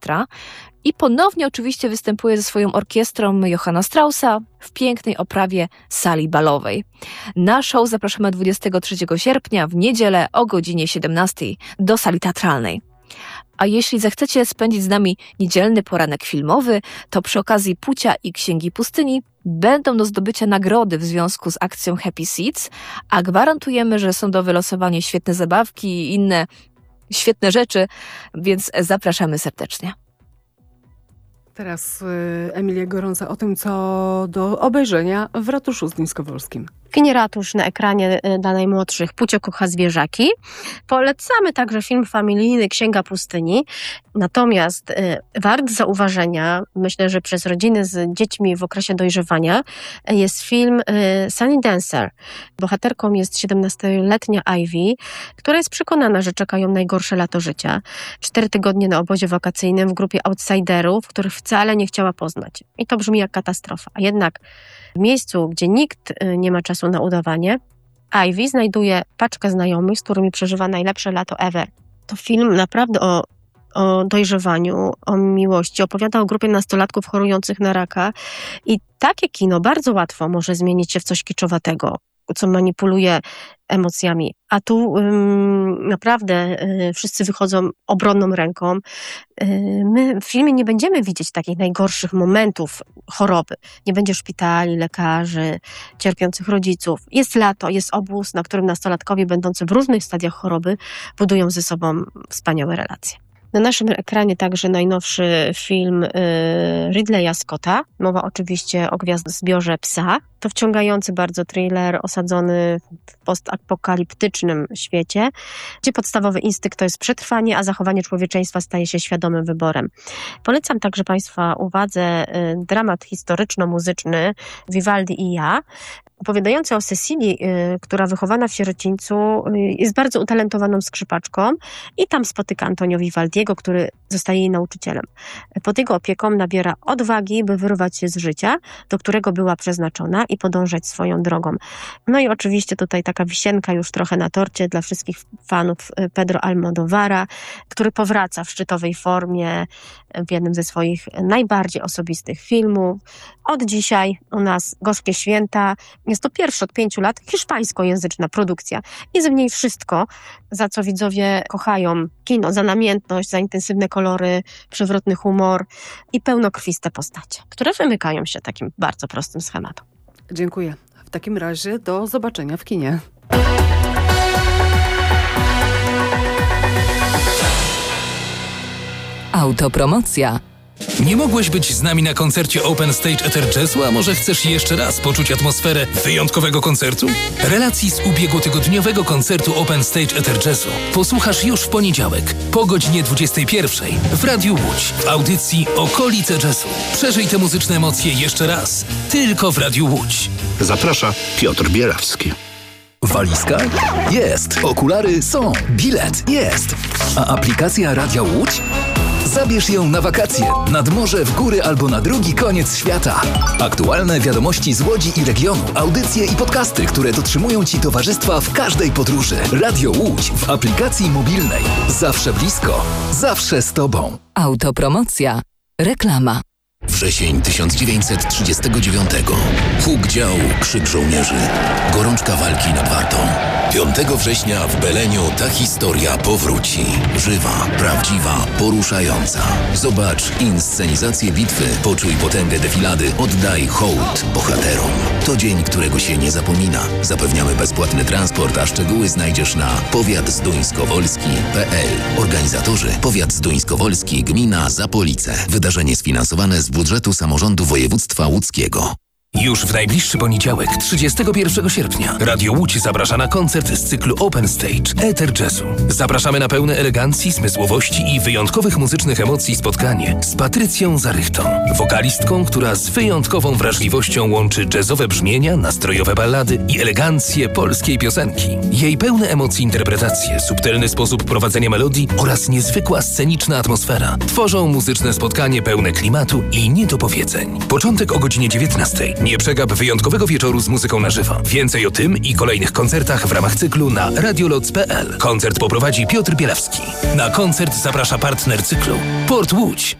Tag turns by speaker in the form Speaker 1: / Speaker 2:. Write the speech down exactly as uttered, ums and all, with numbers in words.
Speaker 1: Sinatra i ponownie oczywiście występuje ze swoją orkiestrą Johanna Straussa w pięknej oprawie sali balowej. Na show zapraszamy dwudziestego trzeciego sierpnia w niedzielę o godzinie siedemnastej do sali teatralnej. A jeśli zechcecie spędzić z nami niedzielny poranek filmowy, to przy okazji Pucia i Księgi Pustyni będą do zdobycia nagrody w związku z akcją Happy Seats, a gwarantujemy, że są do wylosowania świetne zabawki i inne świetne rzeczy, więc zapraszamy serdecznie.
Speaker 2: Teraz y, Emilia Gorąca o tym, co do obejrzenia w ratuszu zduńskowolskim.
Speaker 3: Kinie Ratusz na ekranie dla najmłodszych Pucio kocha zwierzaki. Polecamy także film familijny Księga Pustyni. Natomiast y, wart zauważenia, myślę, że przez rodziny z dziećmi w okresie dojrzewania, y, jest film y, Sunny Dancer. Bohaterką jest siedemnastoletnia Ivy, która jest przekonana, że czeka ją najgorsze lato życia. Cztery tygodnie na obozie wakacyjnym w grupie outsiderów, których wcale nie chciała poznać. I to brzmi jak katastrofa. A jednak w miejscu, gdzie nikt y, nie ma czasu na udawanie, Ivy znajduje paczkę znajomych, z którymi przeżywa najlepsze lato ever. To film naprawdę o, o dojrzewaniu, o miłości. Opowiada o grupie nastolatków chorujących na raka i takie kino bardzo łatwo może zmienić się w coś kiczowatego, co manipuluje emocjami. A tu ym, naprawdę y, wszyscy wychodzą obronną ręką. Y, my w filmie nie będziemy widzieć takich najgorszych momentów choroby. Nie będzie szpitali, lekarzy, cierpiących rodziców. Jest lato, jest obóz, na którym nastolatkowie będący w różnych stadiach choroby budują ze sobą wspaniałe relacje. Na naszym ekranie także najnowszy film y, Ridleya Scotta. Mowa oczywiście o Gwiazdozbiorze Psa. To wciągający bardzo thriller osadzony w postapokaliptycznym świecie, gdzie podstawowy instynkt to jest przetrwanie, a zachowanie człowieczeństwa staje się świadomym wyborem. Polecam także Państwa uwadze y, dramat historyczno-muzyczny Vivaldi i ja, opowiadający o Cecilii, y, która wychowana w sierocińcu y, jest bardzo utalentowaną skrzypaczką i tam spotyka Antonio Vivaldiego, który zostaje jej nauczycielem. Pod jego opieką nabiera odwagi, by wyrwać się z życia, do którego była przeznaczona i podążać swoją drogą. No i oczywiście tutaj taka wisienka już trochę na torcie dla wszystkich fanów Pedro Almodóvara, który powraca w szczytowej formie w jednym ze swoich najbardziej osobistych filmów. Od dzisiaj u nas Gorzkie Święta. Jest to pierwszy od pięciu lat hiszpańskojęzyczna produkcja. Jest w niej wszystko, za co widzowie kochają kino, za namiętność, za intensywne kolory, przewrotny humor i pełnokrwiste postacie, które wymykają się takim bardzo prostym schematom.
Speaker 2: Dziękuję. W takim razie do zobaczenia w kinie.
Speaker 4: Autopromocja.
Speaker 5: Nie mogłeś być z nami na koncercie Open Stage Ether Jazzu, a może chcesz jeszcze raz poczuć atmosferę wyjątkowego koncertu? Relacji z ubiegłotygodniowego koncertu Open Stage Ether Jazzu posłuchasz już w poniedziałek po godzinie dwudziestej pierwszej w Radiu Łódź w audycji Okolice Jazzu. Przeżyj te muzyczne emocje jeszcze raz, tylko w Radiu Łódź.
Speaker 6: Zaprasza Piotr Bielawski.
Speaker 7: Walizka? Jest. Okulary są. Bilet? Jest. A aplikacja Radia Łódź? Zabierz ją na wakacje, nad morze, w góry albo na drugi koniec świata. Aktualne wiadomości z Łodzi i regionu, audycje i podcasty, które dotrzymują Ci towarzystwa w każdej podróży. Radio Łódź w aplikacji mobilnej. Zawsze blisko, zawsze z Tobą.
Speaker 4: Autopromocja. Reklama.
Speaker 8: Wrzesień tysiąc dziewięćset trzydziestego dziewiątego. Huk działu, krzyk żołnierzy. Gorączka walki nad Wartą. piątego września w Beleniu ta historia powróci. Żywa, prawdziwa, poruszająca. Zobacz inscenizację bitwy, poczuj potęgę defilady, oddaj hołd bohaterom. To dzień, którego się nie zapomina. Zapewniamy bezpłatny transport, a szczegóły znajdziesz na powiat zduńskowolski kropka p l. Organizatorzy Powiat Zduńskowolski, Gmina Zapolice. Wydarzenie sfinansowane z budżetu samorządu województwa łódzkiego.
Speaker 5: Już w najbliższy poniedziałek, trzydziestego pierwszego sierpnia, Radio Łódź zaprasza na koncert z cyklu Open Stage Ether Jazzu. Zapraszamy na pełne elegancji, smysłowości i wyjątkowych muzycznych emocji spotkanie z Patrycją Zarychtą, wokalistką, która z wyjątkową wrażliwością łączy jazzowe brzmienia, nastrojowe ballady i elegancję polskiej piosenki. Jej pełne emocji interpretacje, subtelny sposób prowadzenia melodii oraz niezwykła sceniczna atmosfera tworzą muzyczne spotkanie pełne klimatu i niedopowiedzeń. Początek o godzinie dziewiętnastej. Nie przegap wyjątkowego wieczoru z muzyką na żywo. Więcej o tym i kolejnych koncertach w ramach cyklu na radioloc kropka p l. Koncert poprowadzi Piotr Bielawski. Na koncert zaprasza partner cyklu Port Łódź.